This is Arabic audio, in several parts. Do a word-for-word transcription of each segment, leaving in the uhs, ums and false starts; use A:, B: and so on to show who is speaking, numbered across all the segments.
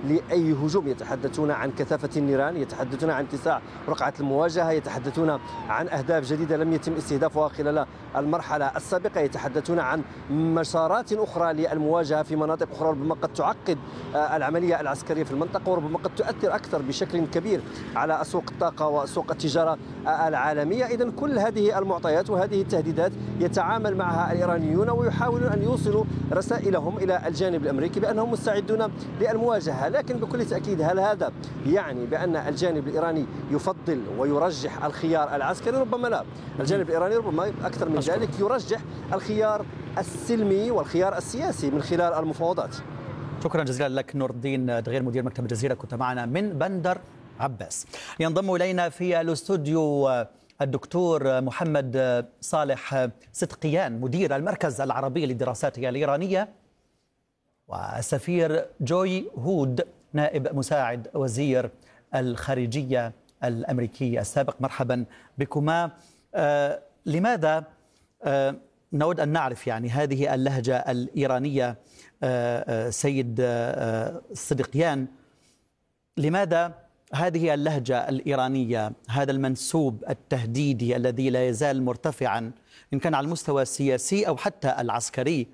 A: لأي هجوم، يتحدثون عن كثافة النيران، يتحدثون عن اتساع رقعة المواجهة، يتحدثون عن أهداف جديدة لم يتم استهدافها خلال المرحلة السابقة، يتحدثون عن مسارات أخرى للمواجهة في مناطق أخرى ربما قد تعقد العملية العسكرية في المنطقة، وربما قد تؤثر أكثر بشكل كبير على سوق الطاقة وسوق التجارة العالمية. إذن كل هذه المعطيات وهذه التهديدات يتعامل معها الإيرانيون ويحاولون أن يوصلوا رسائلهم إلى الجانب الأمريكي بأنهم مستعدون للمواجهة. لكن بكل تأكيد هل هذا يعني بأن الجانب الإيراني يفضل ويرجح الخيار العسكري؟ ربما لا. الجانب الإيراني ربما أكثر من ذلك يرجح الخيار السلمي والخيار السياسي من خلال المفاوضات.
B: شكرا جزيلا لك نور الدين دغير مدير مكتب الجزيرة، كنت معنا من بندر عباس. ينضم إلينا في الاستوديو الدكتور محمد صالح صدقيان مدير المركز العربي للدراسات الإيرانية، والسفير جوي هود نائب مساعد وزير الخارجية الأمريكي السابق. مرحبا بكما. آه لماذا آه نود أن نعرف يعني هذه اللهجة الإيرانية آه آه سيد آه صدقيان، لماذا هذه اللهجة الإيرانية، هذا المنسوب التهديدي الذي لا يزال مرتفعا إن كان على المستوى السياسي أو حتى العسكري،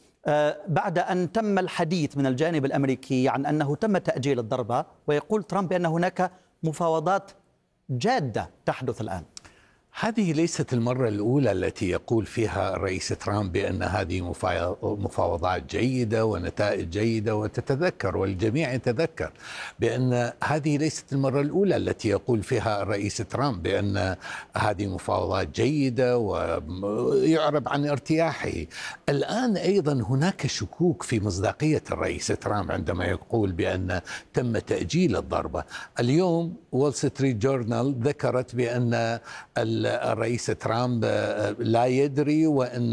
B: بعد أن تم الحديث من الجانب الأمريكي عن أنه تم تأجيل الضربة، ويقول ترامب بأن هناك مفاوضات جادة تحدث الآن؟
C: هذه ليست المرة الأولى التي يقول فيها الرئيس ترامب بأن هذه مفاوضات جيدة ونتائج جيدة، وتتذكر والجميع يتذكر بأن هذه ليست المرة الأولى التي يقول فيها الرئيس ترامب بأن هذه مفاوضات جيدة ويعرب عن ارتياحه. الآن أيضا هناك شكوك في مصداقية الرئيس ترامب عندما يقول بأن تم تأجيل الضربة. اليوم وول ستريت جورنال ذكرت بأن الرئيس ترامب لا يدري، وأن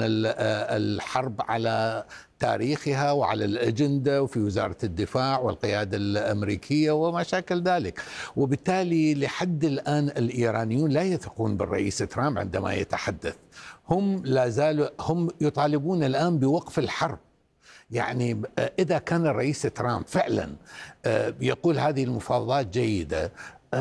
C: الحرب على تاريخها وعلى الأجندة وفي وزارة الدفاع والقيادة الأمريكية وما شاكل ذلك. وبالتالي لحد الآن الإيرانيون لا يثقون بالرئيس ترامب عندما يتحدث. هم لا زالوا هم يطالبون الآن بوقف الحرب. يعني إذا كان الرئيس ترامب فعلا يقول هذه المفاوضات جيدة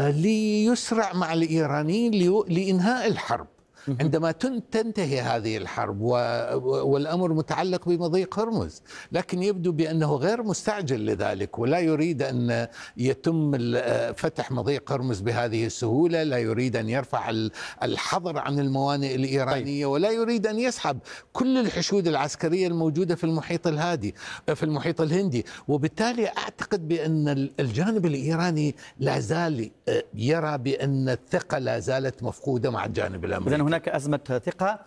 C: ليسرع مع الإيرانيين لإنهاء الحرب عندما تنتهي هذه الحرب، والأمر متعلق بمضيق هرمز، لكن يبدو بأنه غير مستعجل لذلك ولا يريد أن يتم فتح مضيق هرمز بهذه السهولة، لا يريد أن يرفع الحظر عن الموانئ الإيرانية، ولا يريد أن يسحب كل الحشود العسكرية الموجودة في المحيط الهادي في المحيط الهندي. وبالتالي أعتقد بأن الجانب الإيراني لا زال يرى بأن الثقة لا زالت مفقودة مع الجانب الأمريكي.
B: إذن هناك أزمة ثقة.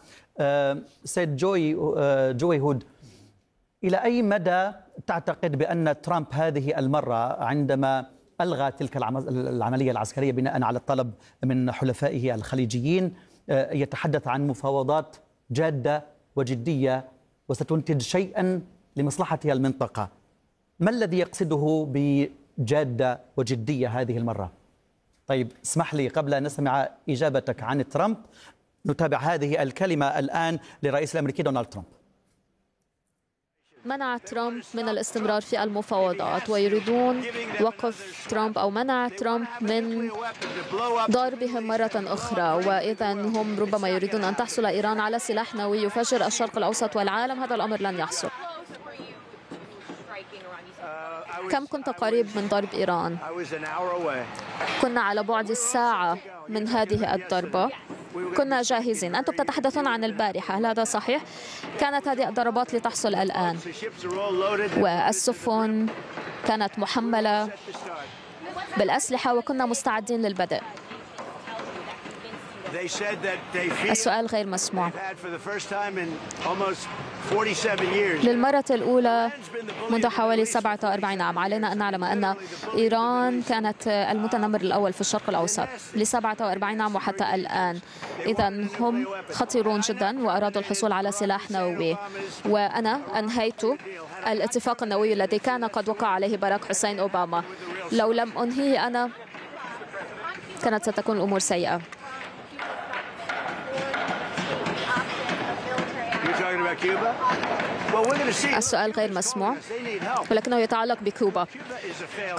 B: سيد جوي جوي هود، إلى أي مدى تعتقد بأن ترامب هذه المرة عندما ألغى تلك العملية العسكرية بناء على الطلب من حلفائه الخليجيين يتحدث عن مفاوضات جادة وجدية وستنتج شيئا لمصلحة المنطقة؟ ما الذي يقصده بجادة وجدية هذه المرة؟ طيب اسمح لي قبل أن نسمع إجابتك عن ترامب نتابع هذه الكلمة الآن للرئيس الأمريكي دونالد ترامب.
D: منع ترامب من الاستمرار في المفاوضات، ويريدون وقف ترامب أو منع ترامب من ضربهم مرة أخرى، وإذا هم ربما يريدون أن تحصل إيران على سلاح نووي يفجر الشرق الأوسط والعالم. هذا الأمر لن يحصل. كم كنت قريب من ضرب إيران؟ كنا على بعد الساعة من هذه الضربة، كنا جاهزين. أنتم تتحدثون عن البارحة، هل هذا صحيح؟ كانت هذه الضربات لتحصل الآن، والسفن كانت محملة بالأسلحة وكنا مستعدين للبدء. السؤال غير مسموع. للمرة الأولى منذ حوالي سبعة وأربعين عام علينا أن نعلم أن إيران كانت المتنمر الأول في الشرق الأوسط لسبعة وأربعين عام وحتى الآن. إذا هم خطيرون جدا وأرادوا الحصول على سلاح نووي، وأنا أنهيت الاتفاق النووي الذي كان قد وقع عليه باراك حسين أوباما. لو لم أنهيه أنا كانت ستكون الأمور سيئة. السؤال غير مسموع ولكنه يتعلق بكوبا.